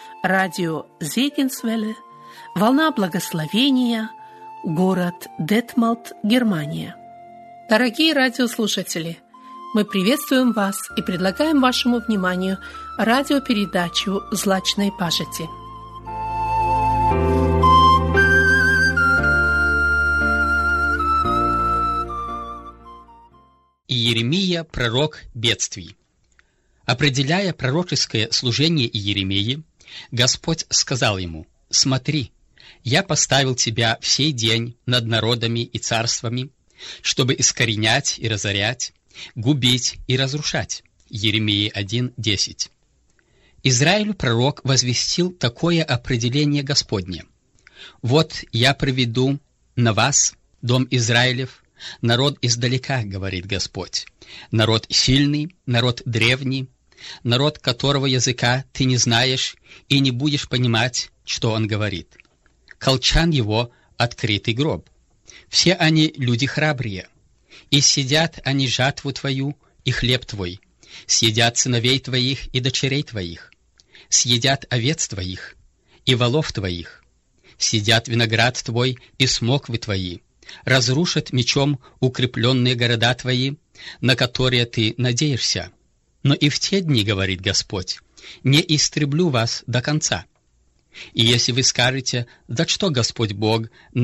радио Зегенсвелле, «Волна благословения», город Детмолд, Германия. Дорогие радиослушатели, мы приветствуем вас и предлагаем вашему вниманию радиопередачу «Злачной пажити». Иеремия, пророк бедствий. Определяя пророческое служение Иеремии, Господь сказал ему: «Смотри, я поставил тебя в сей день над народами и царствами, чтобы искоренять и разорять, губить и разрушать». Иеремии 1:10. Израилю пророк возвестил такое определение Господне: «Вот я приведу на вас, дом Израилев, народ издалека, говорит Господь, народ сильный, народ древний, народ, которого языка ты не знаешь и не будешь понимать, что он говорит. Колчан его — открытый гроб. Все они люди храбрые, и съедят они жатву твою и хлеб твой, съедят сыновей твоих и дочерей твоих, съедят овец твоих и волов твоих, съедят виноград твой и смоквы твои, разрушат мечом укрепленные города твои, на которые ты надеешься. Но и в те дни, говорит Господь, не истреблю вас до конца. И если вы скажете: за что Господь Бог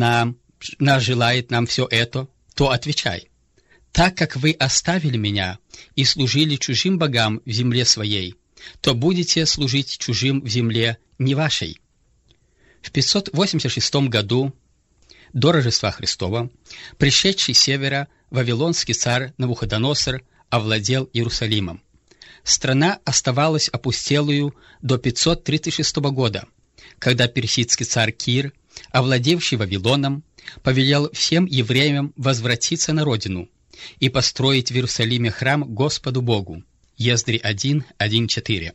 желает нам все это, то отвечай: так как вы оставили меня и служили чужим богам в земле своей, то будете служить чужим в земле не вашей». В 586 году до Рождества Христова пришедший с севера вавилонский царь Навуходоносор овладел Иерусалимом. Страна оставалась опустелую до 536 года, когда персидский царь Кир, овладевший Вавилоном, повелел всем евреям возвратиться на родину и построить в Иерусалиме храм Господу Богу. Ездри 1:1-4.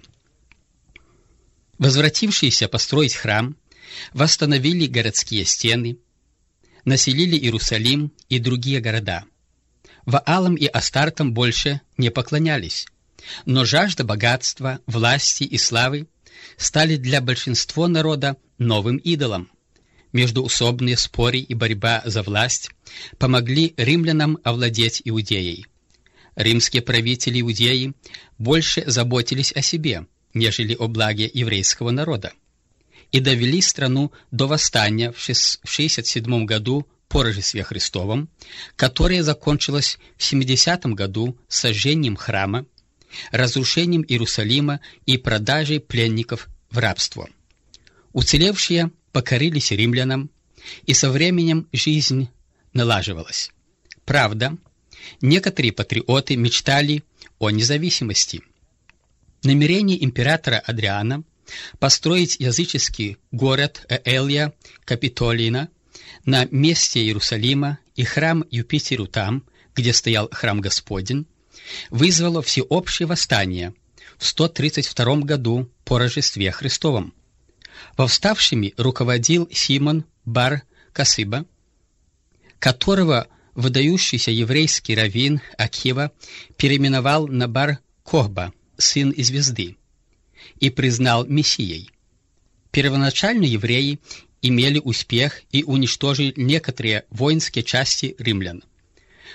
Возвратившиеся построить храм восстановили городские стены, населили Иерусалим и другие города. Ваалам и Астартам больше не поклонялись, но жажда богатства, власти и славы стали для большинства народа новым идолом. Междуусобные споры и борьба за власть помогли римлянам овладеть Иудеей. Римские правители Иудеи больше заботились о себе, нежели о благе еврейского народа, и довели страну до восстания в 67 году по Рождестве Христовом, которое закончилось в 70 году сожжением храма, разрушением Иерусалима и продажей пленников в рабство. Уцелевшие покорились римлянам, и со временем жизнь налаживалась. Правда, некоторые патриоты мечтали о независимости. Намерение императора Адриана построить языческий город Элия Капитолина на месте Иерусалима и храм Юпитеру там, где стоял храм Господень, вызвало всеобщее восстание в 132 году по Рождестве Христовом. Восставшими руководил Симон бар-Косыба, которого выдающийся еврейский раввин Акива переименовал на бар-Кохба, сын звезды, и признал мессией. Первоначально евреи имели успех и уничтожили некоторые воинские части римлян.